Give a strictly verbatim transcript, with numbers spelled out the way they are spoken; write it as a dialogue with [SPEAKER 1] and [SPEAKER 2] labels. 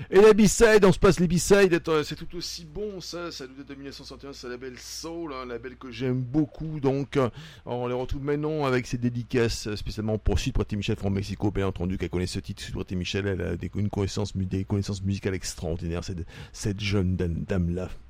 [SPEAKER 1] Et la B-side, on se passe les B-side, c'est tout aussi bon ça, ça nous date de mille neuf cent soixante et un, c'est un label Soul, un label que j'aime beaucoup, donc on les retrouve maintenant avec ses dédicaces spécialement pour Sud Prêté Michel from Mexico, bien entendu, qu'elle connaît ce titre, Sud Prêté Michel, elle a des, une connaissance, des connaissances musicales extraordinaires, cette, cette jeune dame-là.